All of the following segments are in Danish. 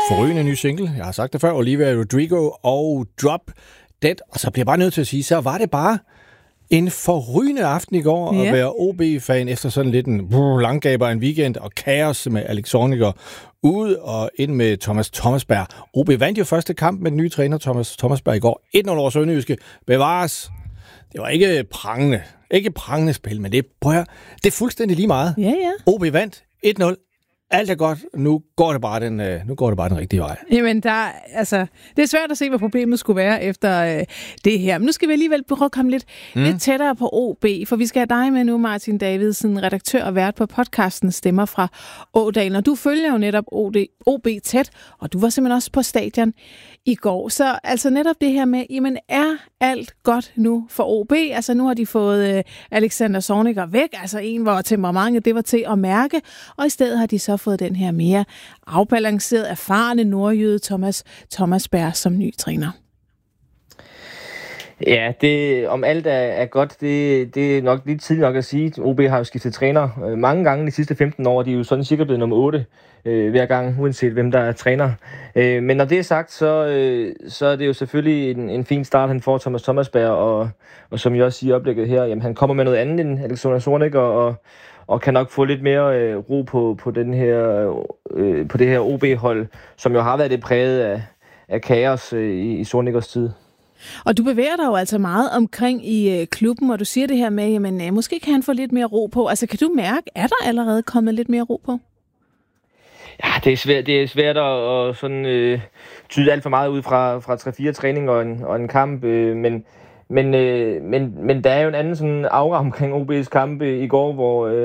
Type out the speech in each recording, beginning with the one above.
forrygende ny single. Jeg har sagt det før. Olivia Rodrigo og Drop Dead. Og så bliver jeg bare nødt til at sige, så var det bare en forrygende aften i går at være OB-fan efter sådan lidt en langgaber en weekend og kaos med Alex Zorniger ude og ind med Thomas Thomasberg. OB vandt jo første kamp med den nye træner Thomas Thomasberg i går. 1-0 over Sønderjyske. Bevares. Det var ikke prangende spil, men det er fuldstændig lige meget. Ja. OB vandt 1-0. Alt er godt. Nu går det bare den rigtige vej. Jamen, det er svært at se, hvad problemet skulle være efter det her. Men nu skal vi alligevel prøve at komme lidt tættere på OB, for vi skal have dig med nu, Martin Davidsen, redaktør og vært på podcasten Stemmer fra Ådalen. Og du følger jo netop OB tæt, og du var simpelthen også på stadion i går. Så altså netop det her med, jamen er alt godt nu for OB? Altså nu har de fået Alexander Zorniger væk, altså en, hvor temperamentet det var til at mærke, og i stedet har de så fået den her mere afbalanceret, erfarne nordjyde Thomas Thomasberg som ny træner. Ja, om alt er godt, det er nok lidt tidligt nok at sige. OB har jo skiftet træner mange gange de sidste 15 år. De er jo sådan cirka blevet nummer 8 hver gang, uanset hvem der er træner. Men når det er sagt, så er det jo selvfølgelig en fin start, han får Thomas Thomasberg, og som jeg også siger i oplægget her, jamen, han kommer med noget andet end Alexander Zorniger, og kan nok få lidt mere ro på det her OB-hold, som jo har været lidt præget af kaos i Zornigers tid. Og du bevæger dig jo altså meget omkring i klubben, og du siger det her med, jamen måske kan han få lidt mere ro på. Altså kan du mærke, er der allerede kommet lidt mere ro på? Ja, det er svært at sådan, tyde alt for meget ud fra 3-4 træninger og en kamp, men der er jo en anden sådan aura omkring OB's kampe i går,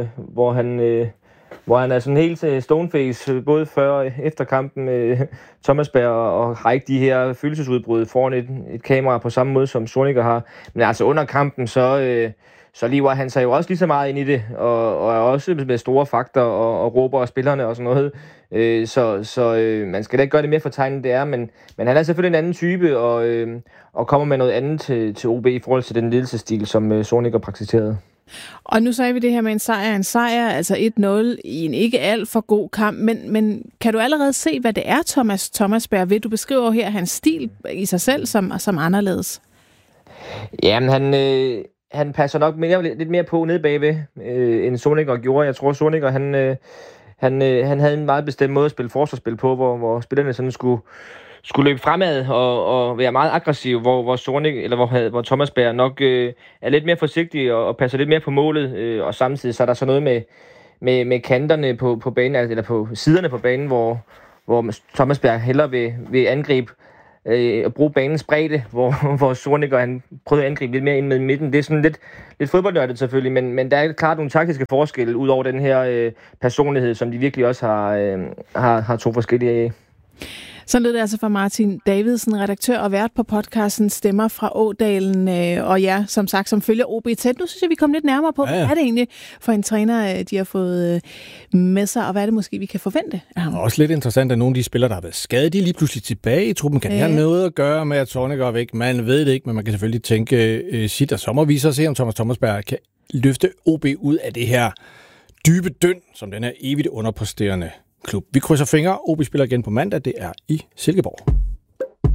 hvor han er sådan helt stoneface, både før og efter kampen med Thomasberg, og har ikke de her følelsesudbrud foran et kamera på samme måde, som Zorniger har. Men altså under kampen, så lever han sig jo også lige så meget ind i det, og er også med store fakter og råber og spillerne og sådan noget. Så man skal da ikke gøre det mere fortegnet, det er, men han er selvfølgelig en anden type, og kommer med noget andet til OB i forhold til den ledelsesstil, som Zorniger praktiserede. Og nu sagde vi det her med en sejr, altså 1-0 i en ikke alt for god kamp, men kan du allerede se, hvad det er, Thomas Thomasberg ved? Du beskriver her hans stil i sig selv som anderledes. Jamen, han passer nok lidt mere på nede bagved, end Zorniger gjorde. Jeg tror, Zorniger, han havde en meget bestemt måde at spille forsvarsspil på, hvor spillerne sådan skulle løbe fremad og være meget aggressiv, hvor Thomasberg nok er lidt mere forsigtig og passer lidt mere på målet, og samtidig så er der så noget med kanterne på banen, eller på siderne på banen, hvor Thomasberg hellere vil angribe og bruge banens bredde, hvor Zorniger han prøvede at angribe lidt mere ind med midten. Det er sådan lidt fodboldnørdet selvfølgelig, men der er klart nogle taktiske forskelle ud over den her personlighed, som de virkelig også har to forskellige af. Så lød det altså fra Martin Davidsen, redaktør og vært på podcasten Stemmer fra Ådalen. Og ja, som sagt, som følger OB tæt. Nu synes jeg, vi kommer lidt nærmere på, hvad er det egentlig for en træner, de har fået med sig, og hvad er det måske, vi kan forvente af ham? Også lidt interessant, at nogle af de spillere, der har været skadet, de er lige pludselig tilbage i truppen. Kan det have noget at gøre med, at Zorniger er væk? Man ved det ikke, men man kan selvfølgelig tænke sit, og så må vi så se, om Thomas Thomasberg kan løfte OB ud af det her dybe døn, som den er evigt underpræsterende klub. Vi krydser fingre. OB spiller igen på mandag. Det er i Silkeborg.